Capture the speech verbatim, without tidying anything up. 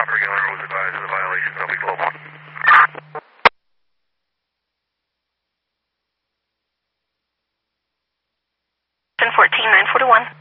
Regular was advised of the violation. Copy global. fourteen nine forty-one.